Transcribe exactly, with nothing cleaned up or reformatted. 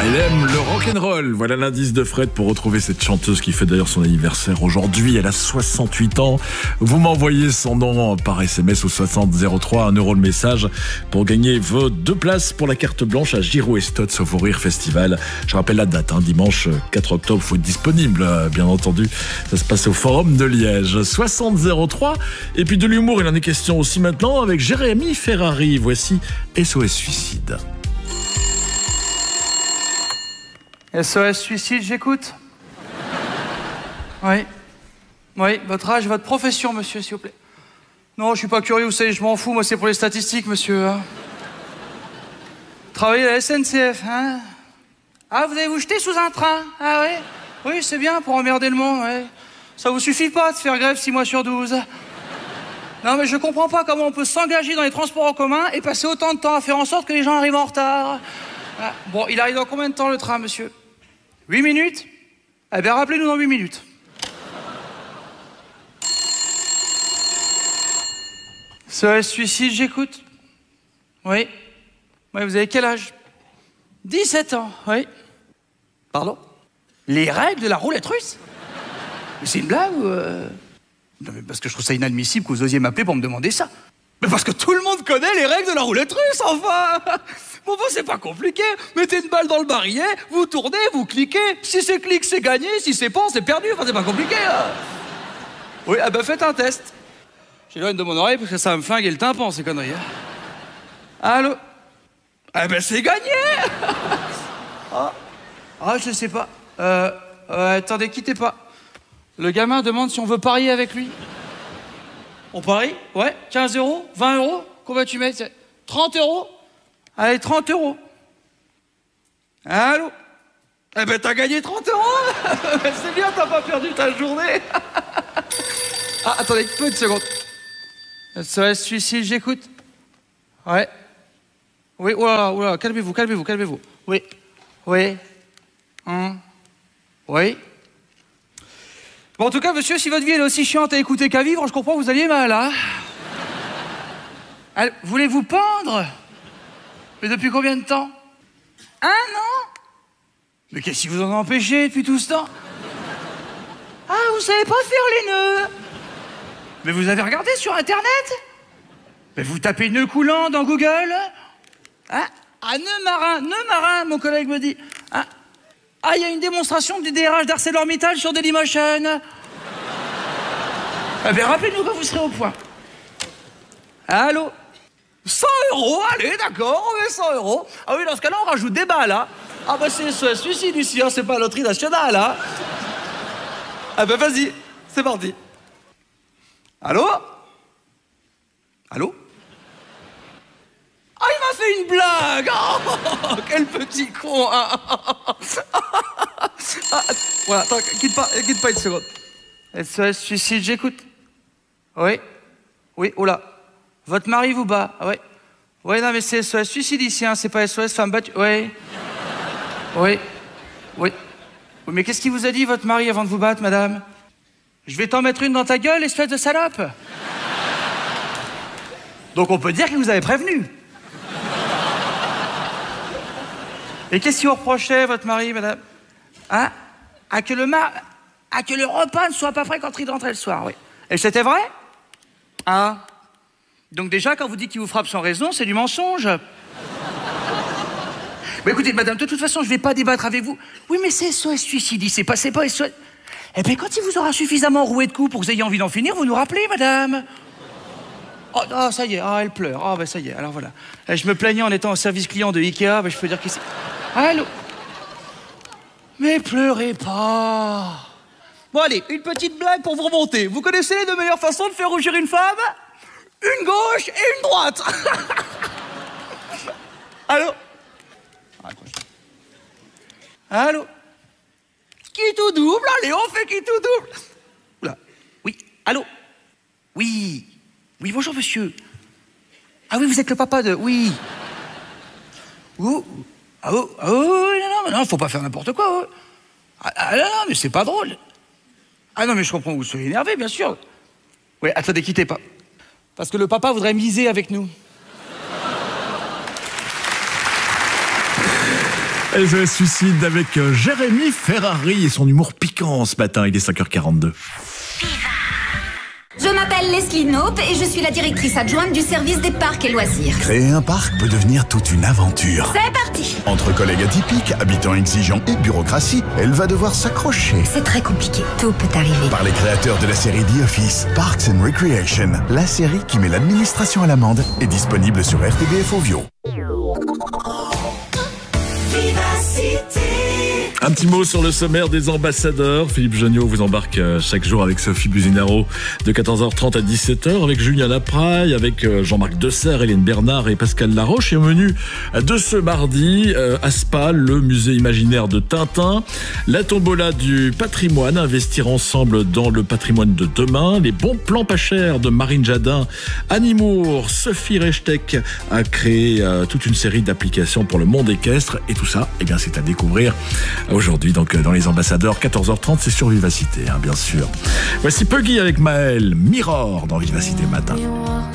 Elle aime le rock'n'roll. Voilà l'indice de Fred pour retrouver cette chanteuse qui fait d'ailleurs son anniversaire aujourd'hui. Elle a soixante-huit ans. Vous m'envoyez son nom par S M S au soixante zéro trois, un euro le message pour gagner vos deux places pour la carte blanche à Giro et Stotz au Fou Rire Festival. Je rappelle la date, hein, dimanche quatre octobre, il faut être disponible, bien entendu. Ça se passe au Forum de Liège. soixante zéro trois. Et puis de l'humour, il en est question aussi maintenant avec Jérémy Ferrari. Voici S O S Suicide. S O S Suicide, j'écoute. Oui. Oui, votre âge, votre profession, monsieur, s'il vous plaît. Non, je suis pas curieux, vous savez, je m'en fous, moi, c'est pour les statistiques, monsieur. Hein. Travaillez à la S N C F, hein. Ah, vous allez vous jeter sous un train. Ah oui. Oui, c'est bien, pour emmerder le monde, ouais. Ça vous suffit pas de faire grève six mois sur douze. Non, mais je comprends pas comment on peut s'engager dans les transports en commun et passer autant de temps à faire en sorte que les gens arrivent en retard. Ah, bon, il arrive dans combien de temps, le train, monsieur? huit minutes? Eh bien, rappelez-nous dans huit minutes. S O S Suicide, j'écoute. Oui. Oui, vous avez quel âge? dix-sept ans, oui. Pardon? Les règles de la roulette russe? Mais c'est une blague ou... Euh... Non, mais parce que je trouve ça inadmissible que vous osiez m'appeler pour me demander ça. Mais parce que tout le monde connaît les règles de la roulette russe, enfin. Bon, bon, c'est pas compliqué. Mettez une balle dans le barillet, vous tournez, vous cliquez. Si c'est clic, c'est gagné. Si c'est pan, c'est perdu. Enfin, c'est pas compliqué, là. Oui, ah ben faites un test. J'éloigne de mon oreille parce que ça va me flinguer le tympan, ces conneries. Hein. Allô? Ah ben c'est gagné. Ah, ah, je sais pas. Euh, euh, attendez, quittez pas. Le gamin demande si on veut parier avec lui. On parie? Ouais, quinze euros, vingt euros. Combien tu mets? trente euros? Allez, trente euros. Allô? Eh ben, t'as gagné trente euros. C'est bien, t'as pas perdu ta journée. Ah, attendez, une petite seconde. S O S Suicide, j'écoute. Ouais. Oui, oula, oula, calmez-vous, calmez-vous, calmez-vous. Oui. Oui. Hum. Oui. Bon, en tout cas, monsieur, si votre vie elle est aussi chiante à écouter qu'à vivre, je comprends que vous alliez mal, hein. Alors, voulez-vous pendre? Mais depuis combien de temps? Un an? Mais qu'est-ce qui vous en a empêché depuis tout ce temps? Ah, vous savez pas faire les nœuds? Mais vous avez regardé sur Internet? Mais vous tapez nœud coulant dans Google? Hein? Ah, nœud marin, nœud marin, mon collègue me dit. Hein? Ah, il y a une démonstration du D R H d'ArcelorMittal sur Dailymotion. Eh bien, rappelez-nous quand vous serez au point. Allô? cent euros, allez, d'accord, on met cent euros. Ah oui, dans ce cas-là, on rajoute des balles, hein. Ah bah c'est S O S Suicide ici, hein, c'est pas la loterie nationale, hein. Ah bah vas-y, c'est parti. Allô? Allô? Ah, il m'a fait une blague. Oh, quel petit con. Ah, voilà, attends, quitte pas, quitte pas une seconde. S O S Suicide, j'écoute. Oui? Oui, oula. Votre mari vous bat, oui. Oui, non, mais c'est S O S Suicide ici, hein, c'est pas S O S Femme battue. Oui. Oui. Oui. Oui, mais qu'est-ce qu'il vous a dit, votre mari, avant de vous battre, madame? Je vais t'en mettre une dans ta gueule, espèce de salope. Donc on peut dire qu'il vous avait prévenu. Et qu'est-ce qu'il vous reprochait, votre mari, madame? Hein? À que le mar... à que le repas ne soit pas prêt quand il rentrait le soir, oui. Et c'était vrai? Ah. Donc déjà, quand vous dites qu'il vous frappe sans raison, c'est du mensonge. Mais écoutez, madame, de toute façon, je vais pas débattre avec vous. Oui, mais c'est S O S Suicide, il s'est passé pas S O S... Eh bien, quand il vous aura suffisamment roué de coups pour que vous ayez envie d'en finir, vous nous rappelez, madame. Oh, oh, ça y est, oh, elle pleure. Oh, ben ça y est, alors voilà. Je me plaignais en étant au service client de Ikea, ben je peux dire qu'ici... Allô? Mais pleurez pas. Bon, allez, une petite blague pour vous remonter. Vous connaissez les deux meilleures façons de faire rougir une femme? Une gauche et une droite. Allô? Allô? Qui tout double? Allez, on fait qui tout double. Oula. Oui, allô? Oui. Oui, bonjour, monsieur. Ah oui, vous êtes le papa de... Oui. Oh, ah oh, oh, non, non, non, faut pas faire n'importe quoi. Oh. Ah, ah, non, non, mais c'est pas drôle. Ah non, mais je comprends que vous soyez énervé, bien sûr. Oui, attendez, quittez pas. Parce que le papa voudrait miser avec nous. S O S Suicide avec Jérémy Ferrari et son humour piquant ce matin. Il est cinq heures quarante-deux. Je m'appelle Leslie Knope et je suis la directrice adjointe du service des parcs et loisirs. Créer un parc peut devenir toute une aventure. C'est parti! Entre collègues atypiques, habitants exigeants et bureaucratie, elle va devoir s'accrocher. C'est très compliqué, tout peut arriver. Par les créateurs de la série The Office, Parks and Recreation, la série qui met l'administration à l'amende, est disponible sur R T B F Ovio. Un petit mot sur le sommaire des ambassadeurs. Philippe Genio vous embarque chaque jour avec Sophie Buzinaro de quatorze heures trente à dix-sept heures, avec Julien Lapraille, avec Jean-Marc Dessert, Hélène Bernard et Pascal Laroche. Et au menu de ce mardi, Aspa, le musée imaginaire de Tintin, la tombola du patrimoine, investir ensemble dans le patrimoine de demain, les bons plans pas chers de Marine Jadin, Animour, Sophie Rechtek a créé toute une série d'applications pour le monde équestre. Et tout ça, eh bien, c'est à découvrir aujourd'hui, donc, dans les ambassadeurs, quatorze heures trente, c'est sur Vivacité, hein, bien sûr. Voici Puggy avec Maël, Mirror dans Vivacité Matin.